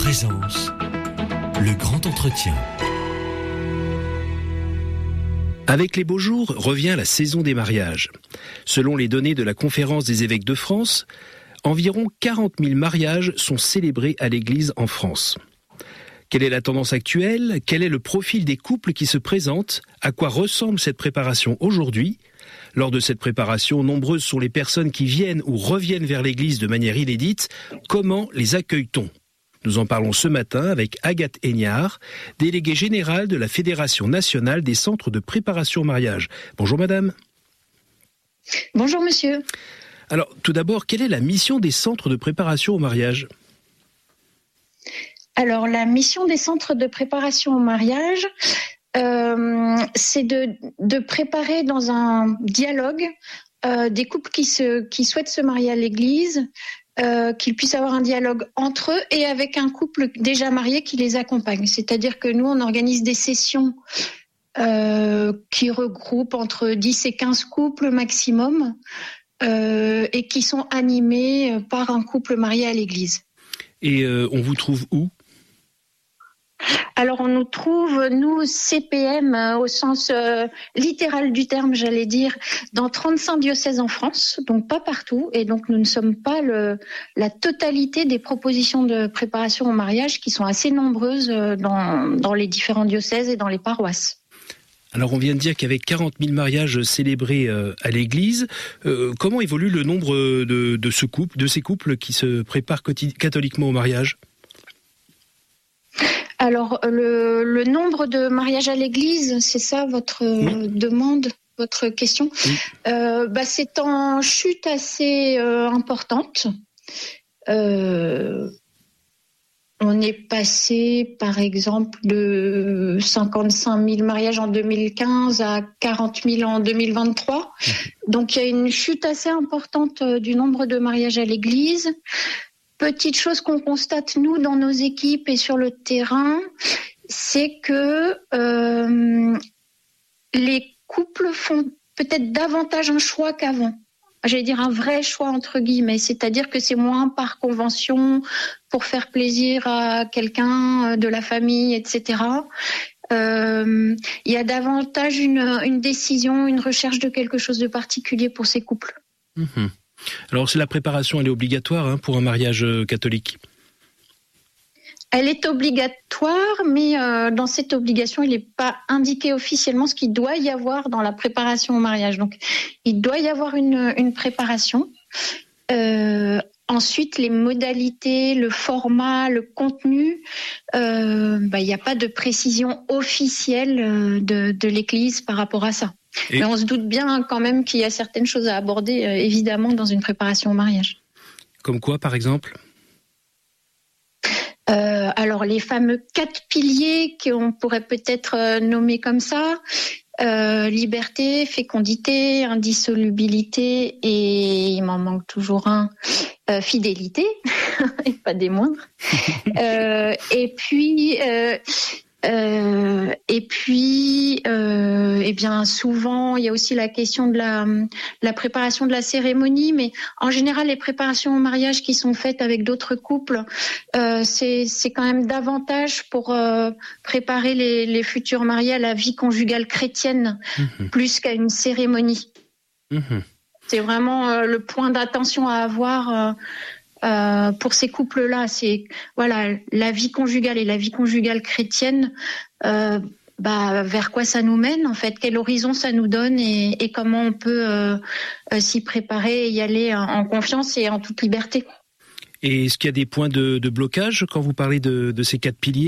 Présence, le grand entretien. Avec les beaux jours revient la saison des mariages. Selon les données de la Conférence des évêques de France, environ 40 000 mariages sont célébrés à l'église en France. Quelle est la tendance actuelle ? Quel est le profil des couples qui se présentent ? À quoi ressemble cette préparation aujourd'hui ? Lors de cette préparation, nombreuses sont les personnes qui viennent ou reviennent vers l'église de manière inédite. Comment les accueille-t-on ? Nous en parlons ce matin avec Agathe Haignard, déléguée générale de la Fédération nationale des centres de préparation au mariage. Bonjour madame. Bonjour monsieur. Alors tout d'abord, quelle est la mission des centres de préparation au mariage ? Alors la mission des centres de préparation au mariage, c'est de préparer dans un dialogue des couples qui souhaitent se marier à l'église, qu'ils puissent avoir un dialogue entre eux et avec un couple déjà marié qui les accompagne. C'est-à-dire que nous, on organise des sessions qui regroupent entre 10 et 15 couples maximum et qui sont animés par un couple marié à l'église. Et on vous trouve où ? Alors on nous trouve, nous, CPM, au sens littéral du terme, j'allais dire, dans 35 diocèses en France, donc pas partout, et donc nous ne sommes pas la totalité des propositions de préparation au mariage qui sont assez nombreuses dans les différents diocèses et dans les paroisses. Alors on vient de dire qu'avec 40 000 mariages célébrés à l'église, comment évolue le nombre de ces couples qui se préparent catholiquement au mariage ? Alors, le nombre de mariages à l'église, c'est ça votre demande, votre question ? Oui. C'est en chute assez importante. On est passé, par exemple, de 55 000 mariages en 2015 à 40 000 en 2023. Donc, il y a une chute assez importante du nombre de mariages à l'église. Petite chose qu'on constate, nous, dans nos équipes et sur le terrain, c'est que les couples font peut-être davantage un choix qu'avant. J'allais dire un vrai choix, entre guillemets. C'est-à-dire que c'est moins par convention, pour faire plaisir à quelqu'un de la famille, etc. Il y a davantage une décision, une recherche de quelque chose de particulier pour ces couples. Mmh. Alors, la préparation, elle est obligatoire pour un mariage catholique ? Elle est obligatoire, mais dans cette obligation, il n'est pas indiqué officiellement ce qu'il doit y avoir dans la préparation au mariage. Donc, il doit y avoir une préparation. Ensuite, les modalités, le format, le contenu, il n'y a pas de précision officielle de l'Église par rapport à ça. Mais on se doute bien quand même qu'il y a certaines choses à aborder, évidemment, dans une préparation au mariage. Comme quoi, par exemple ? Alors, les fameux 4 piliers qu'on pourrait peut-être nommer comme ça, liberté, fécondité, indissolubilité et il m'en manque toujours un, fidélité, et pas des moindres. Et bien souvent il y a aussi la question de la préparation de la cérémonie, mais en général les préparations au mariage qui sont faites avec d'autres couples, c'est quand même davantage pour préparer les futurs mariés à la vie conjugale chrétienne plus qu'à une cérémonie. C'est vraiment le point d'attention à avoir. Pour ces couples-là, c'est la vie conjugale et la vie conjugale chrétienne, vers quoi ça nous mène en fait, quel horizon ça nous donne et comment on peut s'y préparer et y aller en confiance et en toute liberté. Et est-ce qu'il y a des points de blocage quand vous parlez de ces 4 piliers ?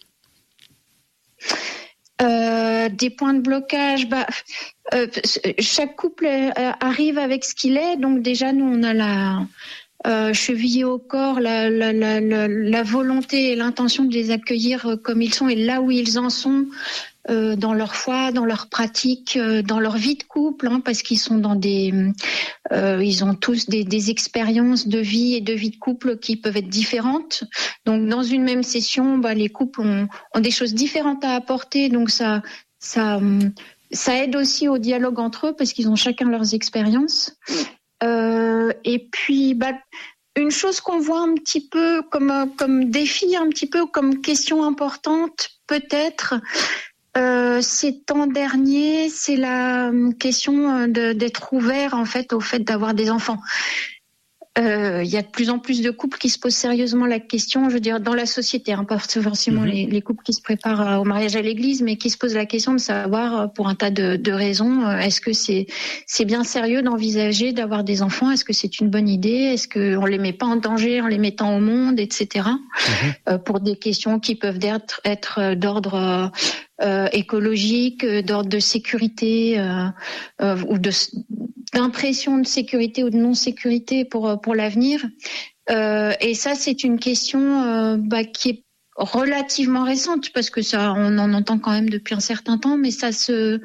Des points de blocage, chaque couple arrive avec ce qu'il est, donc déjà nous on a chevillé au corps la volonté et l'intention de les accueillir comme ils sont et là où ils en sont dans leur foi, dans leur pratique, dans leur vie de couple, parce qu'ils sont dans ils ont tous des expériences de vie et de vie de couple qui peuvent être différentes. Donc dans une même session, les couples ont des choses différentes à apporter, donc ça aide aussi au dialogue entre eux parce qu'ils ont chacun leurs expériences. Et puis une chose qu'on voit un petit peu comme défi, un petit peu comme question importante, peut-être, ces temps derniers, c'est la question d'être ouvert en fait au fait d'avoir des enfants. Il y a de plus en plus de couples qui se posent sérieusement la question, je veux dire, dans la société, pas forcément les couples qui se préparent au mariage à l'église, mais qui se posent la question de savoir, pour un tas de raisons, est-ce que c'est bien sérieux d'envisager d'avoir des enfants? Est-ce que c'est une bonne idée? Est-ce qu'on les met pas en danger en les mettant au monde, etc. Pour des questions qui peuvent être d'ordre écologique, d'ordre de sécurité ou d'impression de sécurité ou de non-sécurité pour l'avenir. Et ça, c'est une question qui est relativement récente, parce que ça, on en entend quand même depuis un certain temps, mais ça se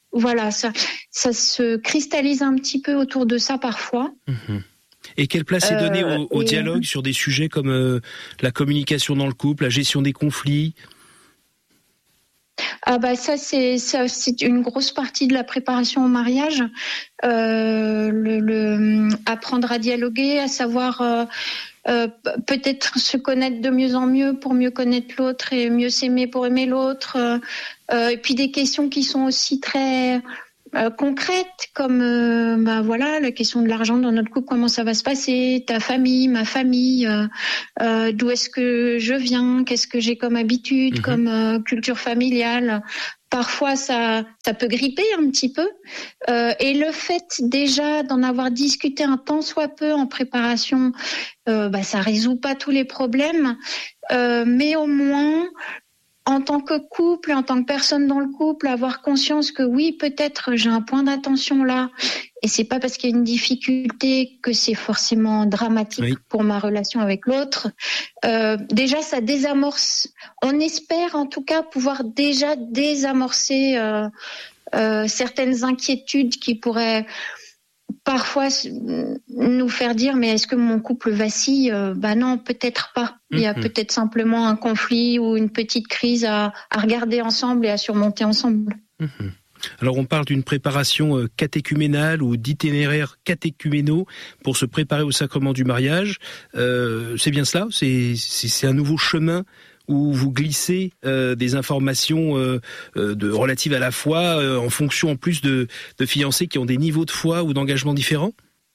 cristallise un petit peu autour de ça parfois. Et quelle place est donnée au dialogue sur des sujets comme la communication dans le couple, la gestion des conflits? Ça c'est une grosse partie de la préparation au mariage, apprendre à dialoguer, à savoir peut-être se connaître de mieux en mieux pour mieux connaître l'autre et mieux s'aimer pour aimer l'autre, et puis des questions qui sont aussi très concrètes, comme la question de l'argent dans notre couple, comment ça va se passer, ta famille, ma famille, d'où est-ce que je viens, qu'est-ce que j'ai comme habitude, comme culture familiale. Parfois ça peut gripper un petit peu, et le fait déjà d'en avoir discuté un tant soit peu en préparation, ça résout pas tous les problèmes, mais au moins en tant que couple, en tant que personne dans le couple, avoir conscience que oui, peut-être j'ai un point d'attention là, et c'est pas parce qu'il y a une difficulté que c'est forcément dramatique pour ma relation avec l'autre. Déjà, ça désamorce. On espère en tout cas pouvoir déjà désamorcer certaines inquiétudes qui pourraient parfois nous faire dire mais est-ce que mon couple vacille? Non, peut-être pas. Il y a peut-être simplement un conflit ou une petite crise à regarder ensemble et à surmonter ensemble. Alors on parle d'une préparation catéchuménale ou d'itinéraires catéchuménaux pour se préparer au sacrement du mariage. C'est bien cela? C'est un nouveau chemin où vous glissez des informations relatives à la foi en fonction en plus de fiancés qui ont des niveaux de foi ou d'engagement différents?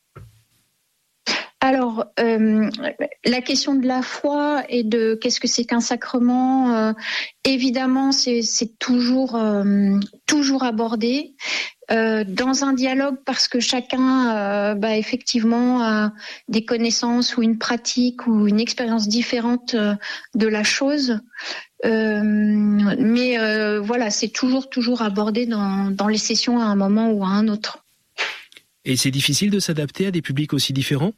Alors, la question de la foi et de qu'est-ce que c'est qu'un sacrement, évidemment, c'est toujours abordé dans un dialogue, parce que chacun, effectivement, a des connaissances ou une pratique ou une expérience différente de la chose. Mais c'est toujours abordé dans les sessions à un moment ou à un autre. Et c'est difficile de s'adapter à des publics aussi différents?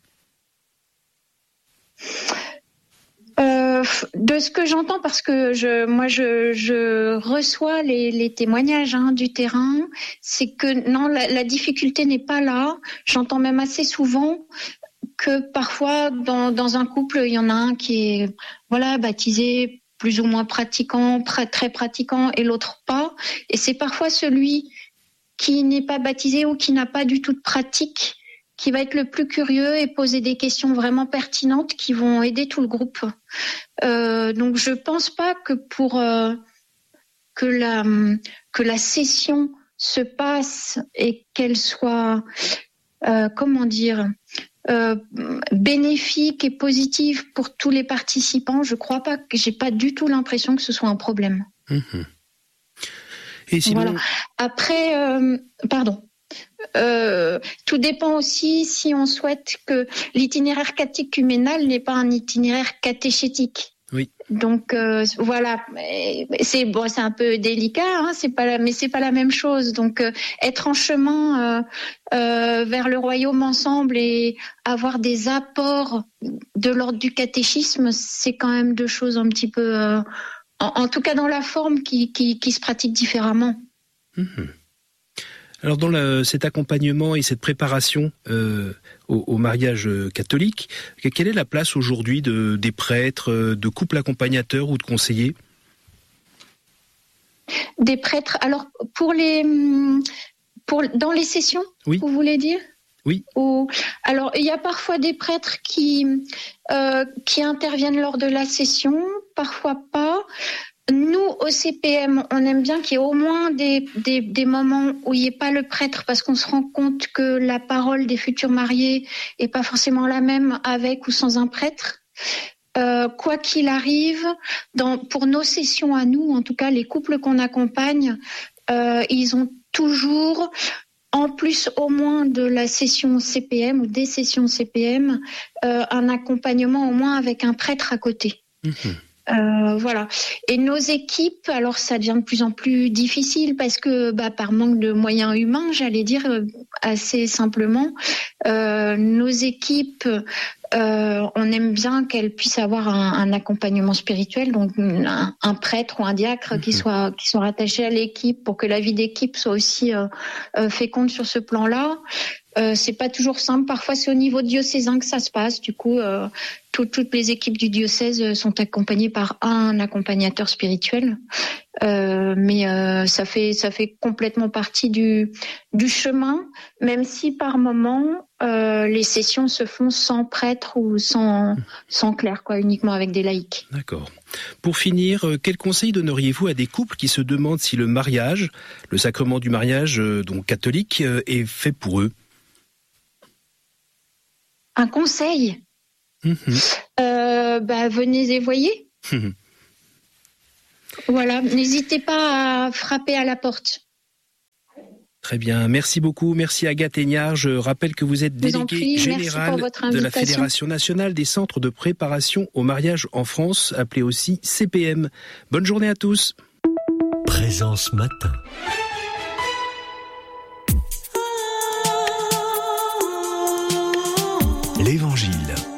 De ce que j'entends, parce que je reçois les témoignages du terrain, c'est que non, la difficulté n'est pas là. J'entends même assez souvent que parfois dans un couple, il y en a un qui est baptisé plus ou moins pratiquant, très pratiquant, et l'autre pas. Et c'est parfois celui qui n'est pas baptisé ou qui n'a pas du tout de pratique qui va être le plus curieux et poser des questions vraiment pertinentes qui vont aider tout le groupe. Donc je pense pas que pour que la session se passe et qu'elle soit bénéfique et positive pour tous les participants, je crois pas, que j'ai pas du tout l'impression que ce soit un problème. Et sinon... Voilà. Après, tout dépend aussi si on souhaite que l'itinéraire catéchuménal n'est pas un itinéraire catéchétique. Oui. Donc c'est un peu délicat, mais c'est pas la même chose. Donc être en chemin vers le royaume ensemble et avoir des apports de l'ordre du catéchisme, c'est quand même deux choses un petit peu, en tout cas dans la forme, qui se pratiquent différemment. Alors dans cet accompagnement et cette préparation au mariage catholique, quelle est la place aujourd'hui des prêtres, de couples accompagnateurs ou de conseillers? Des prêtres. Alors dans les sessions, oui. Vous voulez dire? Oui. Alors, il y a parfois des prêtres qui interviennent lors de la session, parfois pas. Nous, au CPM, on aime bien qu'il y ait au moins des moments où il n'y ait pas le prêtre, parce qu'on se rend compte que la parole des futurs mariés est pas forcément la même avec ou sans un prêtre. Quoi qu'il arrive, pour nos sessions à nous, en tout cas les couples qu'on accompagne, ils ont toujours, en plus au moins de la session CPM ou des sessions CPM, un accompagnement au moins avec un prêtre à côté. Voilà. Et nos équipes, alors ça devient de plus en plus difficile parce que par manque de moyens humains, j'allais dire assez simplement, nos équipes, on aime bien qu'elles puissent avoir un accompagnement spirituel, donc un prêtre ou un diacre qui soit rattaché à l'équipe pour que la vie d'équipe soit aussi féconde sur ce plan-là. C'est pas toujours simple. Parfois, c'est au niveau diocésain que ça se passe. Du coup, toutes les équipes du diocèse sont accompagnées par un accompagnateur spirituel. Mais ça fait complètement partie du chemin, même si par moment les sessions se font sans prêtre ou sans clerc, uniquement avec des laïcs. D'accord. Pour finir, quel conseil donneriez-vous à des couples qui se demandent si le mariage, le sacrement du mariage, donc catholique, est fait pour eux? Un conseil, venez et voyez. Voilà, n'hésitez pas à frapper à la porte. Très bien, merci beaucoup. Merci Agathe Aignard. Je rappelle que vous êtes déléguée générale de la Fédération nationale des centres de préparation au mariage en France, appelée aussi CPM. Bonne journée à tous. Présence matin. L'Évangile.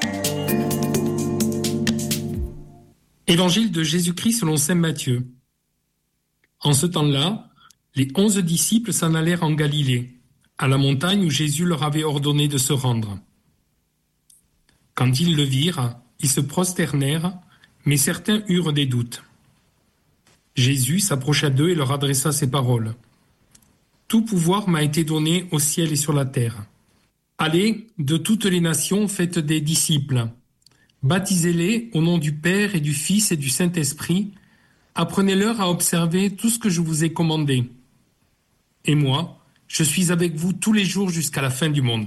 Évangile de Jésus-Christ selon saint Matthieu. En ce temps-là, les 11 disciples s'en allèrent en Galilée, à la montagne où Jésus leur avait ordonné de se rendre. Quand ils le virent, ils se prosternèrent, mais certains eurent des doutes. Jésus s'approcha d'eux et leur adressa ces paroles. « Tout pouvoir m'a été donné au ciel et sur la terre. Allez, de toutes les nations, faites des disciples. Baptisez-les au nom du Père et du Fils et du Saint-Esprit. Apprenez-leur à observer tout ce que je vous ai commandé. Et moi, je suis avec vous tous les jours jusqu'à la fin du monde. »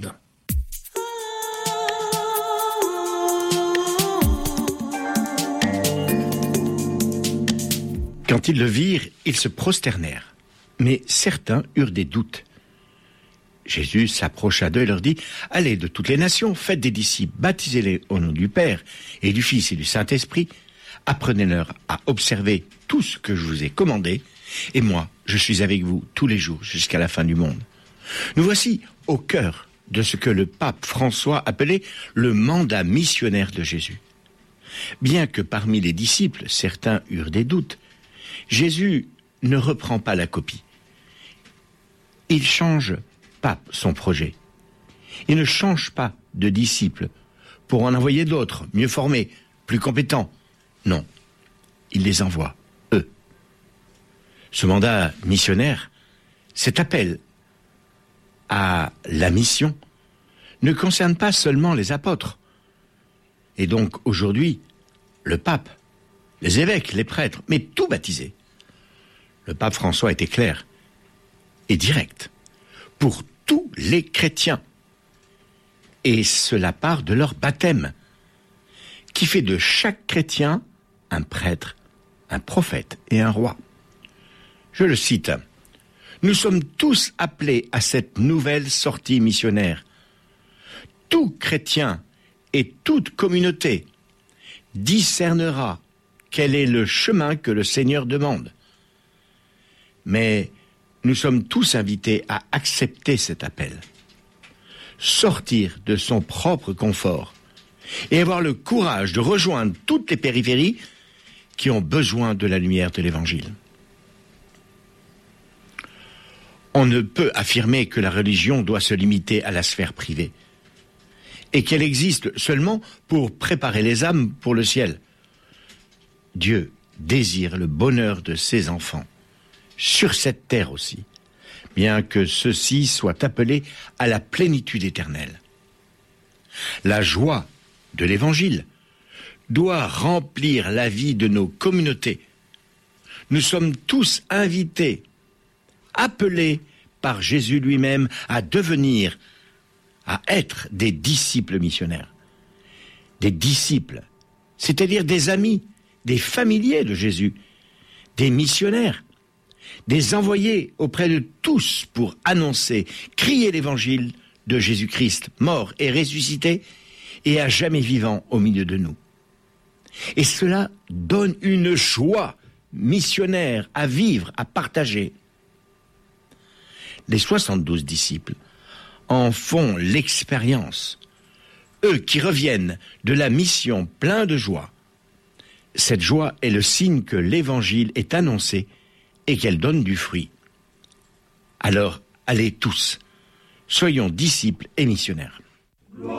Quand ils le virent, ils se prosternèrent. Mais certains eurent des doutes. Jésus s'approcha d'eux et leur dit « Allez de toutes les nations, faites des disciples, baptisez-les au nom du Père et du Fils et du Saint-Esprit. Apprenez-leur à observer tout ce que je vous ai commandé, et moi, je suis avec vous tous les jours jusqu'à la fin du monde. » Nous voici au cœur de ce que le pape François appelait le mandat missionnaire de Jésus. Bien que parmi les disciples, certains eurent des doutes, Jésus ne reprend pas la copie. Il change pas son projet. Il ne change pas de disciples pour en envoyer d'autres, mieux formés, plus compétents. Non, il les envoie, eux. Ce mandat missionnaire, cet appel à la mission, ne concerne pas seulement les apôtres. Et donc aujourd'hui, le pape, les évêques, les prêtres, mais tout baptisé. Le pape François était clair et direct pour tous les chrétiens. Et cela part de leur baptême, qui fait de chaque chrétien un prêtre, un prophète et un roi. Je le cite. « Nous sommes tous appelés à cette nouvelle sortie missionnaire. Tout chrétien et toute communauté discernera quel est le chemin que le Seigneur demande. Mais nous sommes tous invités à accepter cet appel, sortir de son propre confort et avoir le courage de rejoindre toutes les périphéries qui ont besoin de la lumière de l'Évangile. On ne peut affirmer que la religion doit se limiter à la sphère privée et qu'elle existe seulement pour préparer les âmes pour le ciel. Dieu désire le bonheur de ses enfants, sur cette terre aussi, bien que ceux-ci soient appelés à la plénitude éternelle. La joie de l'Évangile doit remplir la vie de nos communautés. Nous sommes tous invités, appelés par Jésus lui-même à devenir, à être des disciples missionnaires. Des disciples, c'est-à-dire des amis, des familiers de Jésus, des missionnaires, des envoyés auprès de tous pour annoncer, crier l'évangile de Jésus-Christ, mort et ressuscité, et à jamais vivant au milieu de nous. Et cela donne une joie missionnaire à vivre, à partager. Les 72 disciples en font l'expérience, eux qui reviennent de la mission pleins de joie. Cette joie est le signe que l'évangile est annoncé et qu'elle donne du fruit. Alors, allez tous, soyons disciples et missionnaires.